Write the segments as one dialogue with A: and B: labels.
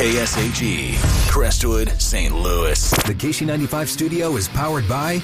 A: KSAG, Crestwood, St. Louis.
B: The KC95 studio is powered by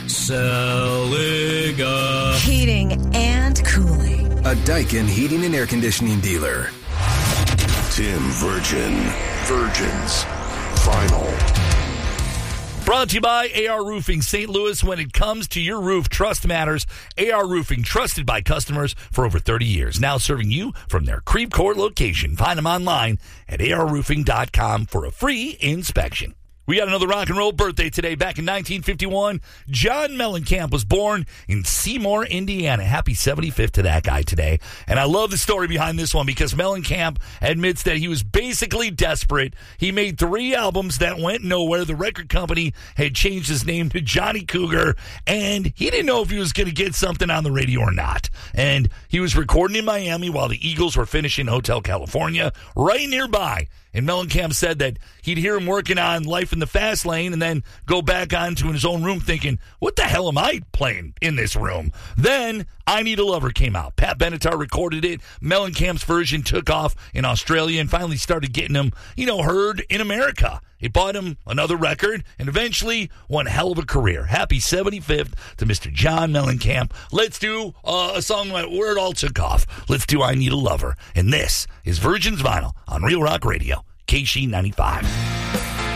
C: Celica
D: Heating and Cooling,
B: a Daikin heating and air conditioning dealer.
E: Tim Virgin, Virgin's Vinyl.
C: Brought to you by AR Roofing St. Louis. When it comes to your roof, trust matters. AR Roofing, trusted by customers for over 30 years. Now serving you from their Creve Court location. Find them online at arroofing.com for a free inspection. We got another rock and roll birthday today. Back in 1951, John Mellencamp was born in Seymour, Indiana. Happy 75th to that guy today. And I love the story behind this one because Mellencamp admits that he was basically desperate. He made 3 albums that went nowhere. The record company had changed his name to Johnny Cougar, and he didn't know if he was going to get something on the radio or not. And he was recording in Miami while the Eagles were finishing Hotel California right nearby. And Mellencamp said that he'd hear him working on Life in the Fast Lane and then go back onto his own room thinking, what the hell am I playing in this room? Then I Need a Lover came out. Pat Benatar recorded it. Mellencamp's version took off in Australia and finally started getting him, heard in America. It bought him another record and eventually one hell of a career. Happy 75th to Mr. John Mellencamp. Let's do a song where it all took off. Let's do I Need a Lover. And this is Virgin's Vinyl on Real Rock Radio, KC95.